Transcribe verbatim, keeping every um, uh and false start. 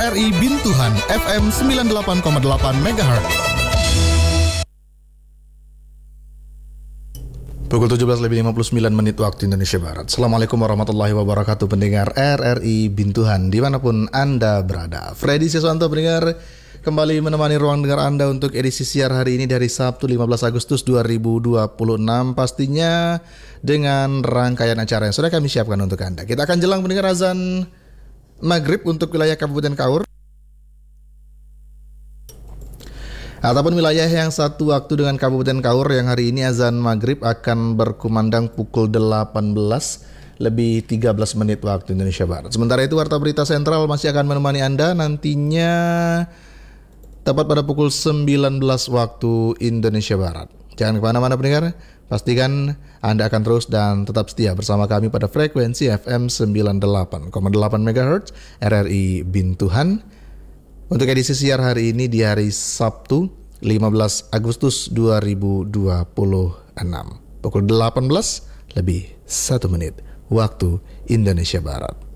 R I Bintuhan F M sembilan puluh delapan koma delapan megahertz. Pukul tujuh belas lebih lima puluh sembilan menit waktu Indonesia Barat. Assalamualaikum warahmatullahi wabarakatuh pendengar R R I Bintuhan dimanapun Anda berada. Freddy Siswanto pendengar kembali menemani ruang dengar Anda untuk edisi siar hari ini dari Sabtu lima belas Agustus dua ribu dua puluh enam. Pastinya dengan rangkaian acara yang sudah kami siapkan untuk Anda. Kita akan jelang pendengar azan Maghrib untuk wilayah Kabupaten Kaur ataupun wilayah yang satu waktu dengan Kabupaten Kaur yang hari ini azan Maghrib akan berkumandang pukul delapan belas lebih tiga belas menit waktu Indonesia Barat. Sementara itu Warta Berita Sentral masih akan menemani Anda nantinya tepat pada pukul sembilan belas waktu Indonesia Barat. Jangan kemana-mana pendengar, pastikan Anda akan terus dan tetap setia bersama kami pada frekuensi F M sembilan puluh delapan koma delapan megahertz R R I Bintuhan untuk edisi siar hari ini di hari Sabtu lima belas Agustus dua ribu dua puluh enam pukul delapan belas lebih satu menit waktu Indonesia Barat.